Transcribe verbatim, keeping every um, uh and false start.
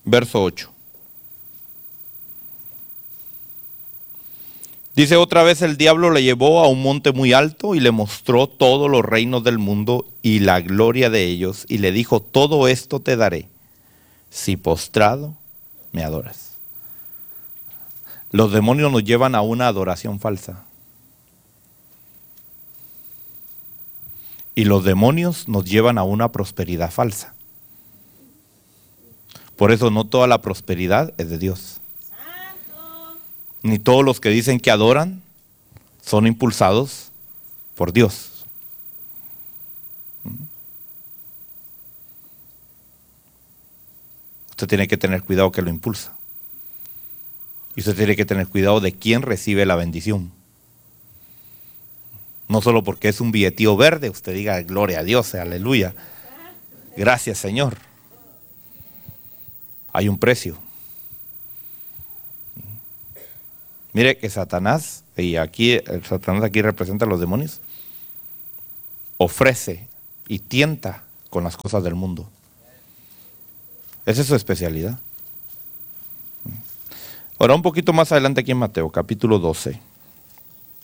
verso ocho. Dice: otra vez el diablo le llevó a un monte muy alto y le mostró todos los reinos del mundo y la gloria de ellos, y le dijo: todo esto te daré, si postrado me adoras. Los demonios nos llevan a una adoración falsa. Y los demonios nos llevan a una prosperidad falsa. Por eso no toda la prosperidad es de Dios. Ni todos los que dicen que adoran son impulsados por Dios. Usted tiene que tener cuidado que lo impulsa. Y usted tiene que tener cuidado de quién recibe la bendición. No solo porque es un billetío verde, usted diga gloria a Dios, aleluya. Gracias, Señor. Hay un precio. Mire que Satanás, y aquí Satanás aquí representa a los demonios, ofrece y tienta con las cosas del mundo. Esa es su especialidad. Ahora un poquito más adelante aquí en Mateo, capítulo doce.